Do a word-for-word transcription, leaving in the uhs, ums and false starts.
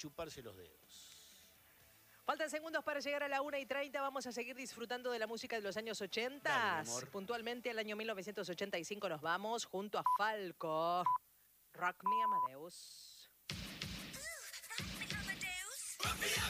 chuparse los dedos. Faltan segundos para llegar a la una y treinta. Vamos a seguir disfrutando de la música de los años ochenta. Dale, mi amor. Puntualmente al año mil novecientos ochenta y cinco nos vamos junto a Falco. Rock Me Amadeus. Rock me, Amadeus.